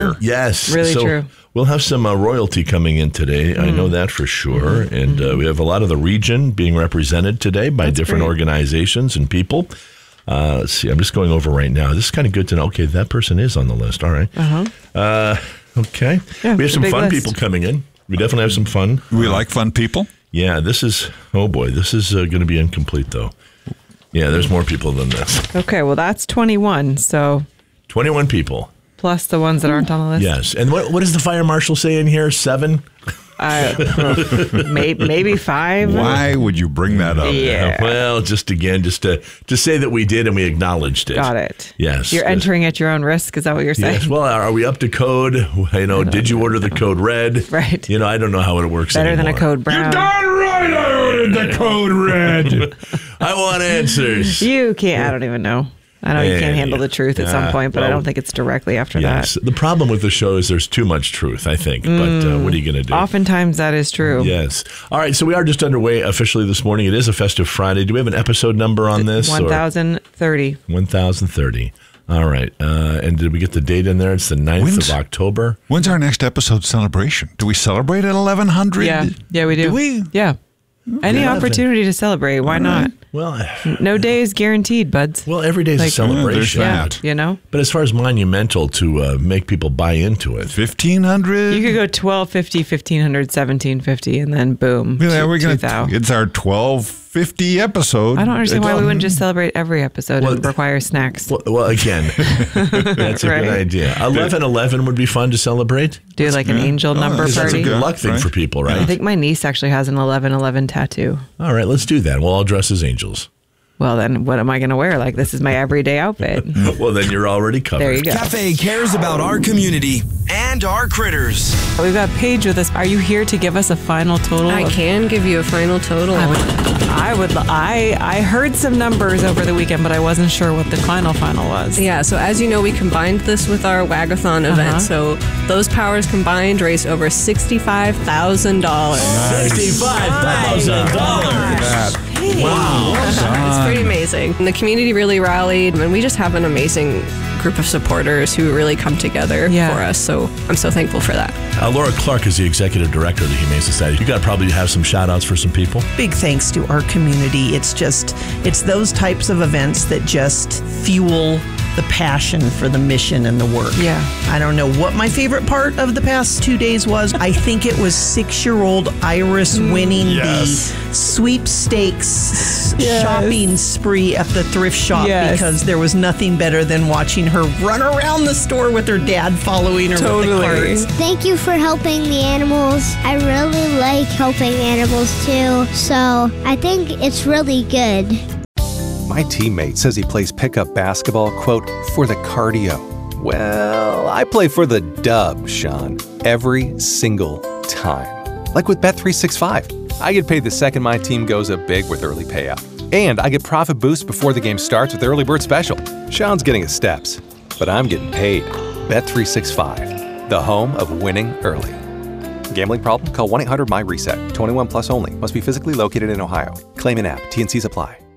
Yes. Really true. We'll have some royalty coming in today. I know that for sure. And we have a lot of the region being represented today by different organizations and people. Let's see. I'm just going over right now. This is kind of good to know. Okay, that person is on the list. All right. Okay. Yeah, we have some fun list. people coming in. We definitely have some fun. We like fun people. Yeah, this is, oh boy, this is going to be incomplete though. Yeah, there's more people than this. Okay, well, that's 21. So 21 people. plus the ones that aren't on the list. Yes. And what does the fire marshal say in here? 7? Maybe 5. Why would you bring that up? Yeah. Well, just to say that we did and we acknowledged it. Got it. Yes. You're entering at your own risk. Is that what you're saying? Yes. Well, are we up to code? Did you order the code red? Right. I don't know how it works Better anymore. than a code brown. You're darn right I ordered the code red. I want answers. You can't. I don't even know. I know you can't handle the truth at some point, but I don't think it's directly after yes. that. The problem with the show is there's too much truth, I think. But what are you going to do? Oftentimes that is true. Yes. All right. So we are just underway officially this morning. It is a festive Friday. Do we have an episode number on this? 1030. 1030. All right. And did we get the date in there? It's the 9th of October. When's our next episode celebration? Do we celebrate at 1100? Yeah, we do. Do we? Yeah. Any opportunity to celebrate, why not? Well, no day is guaranteed, buds. Well, every day is a celebration. Yeah, there's that. You know? But as far as monumental to make people buy into it. 1500? You could go 1250, 1500, 1750, and then boom, Yeah, we're gonna. 2000. It's our 1250 episode. I don't understand why we wouldn't just celebrate every episode and require snacks. Well, again, that's a Right. good idea. 1111 would be fun to celebrate. Do like an angel number That's a party. good luck thing Right. for people, right? I think my niece actually has an 1111 tattoo. All right, let's do that. We'll all dress as angels. Well, then what am I going to wear? Like, this is my everyday outfit. Well, then you're already covered. There you go. Cafe cares about our community and our critters. We've got Paige with us. Are you here to give us a final total? I can give you a final total. I heard some numbers over the weekend, but I wasn't sure what the final was. Yeah, so as you know, we combined this with our Wagathon event. So those powers combined raised over $65,000. $65,000. Wow. It's pretty amazing. And the community really rallied, and we just have an amazing group of supporters who really come together for us. So I'm so thankful for that. Laura Clark is the executive director of the Humane Society. You got to probably have some shout outs for some people. Big thanks to our community. It's those types of events that just fuel the passion for the mission and the work. Yeah. I don't know what my favorite part of the past 2 days was. I think it was 6-year-old Iris winning the sweepstakes shopping spree at the thrift shop because there was nothing better than watching her run around the store with her dad following her with the carts. Thank you for helping the animals. I really like helping animals too, so I think it's really good. My teammate says he plays pickup basketball, quote, for the cardio. Well, I play for the dub, Sean, every single time. Like with Bet365. I get paid the second my team goes up big with early payout. And I get profit boost before the game starts with Early Bird Special. Sean's getting his steps, but I'm getting paid. Bet365, the home of winning early. Gambling problem? Call 1-800-MY-RESET. 21 plus only. Must be physically located in Ohio. Claim in app. T&Cs apply.